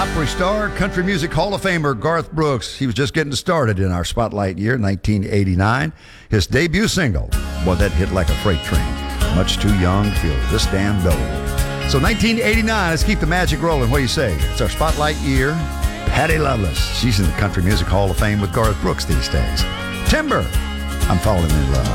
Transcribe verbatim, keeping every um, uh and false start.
Opry star, Country Music Hall of Famer Garth Brooks. He was just getting started in our spotlight year, nineteen eighty-nine. His debut single, boy, that hit like a freight train. Much too young to feel this damn old. So nineteen eighty-nine, let's keep the magic rolling. What do you say? It's our spotlight year. Patty Loveless. She's in the Country Music Hall of Fame with Garth Brooks these days. Timber, I'm falling in love.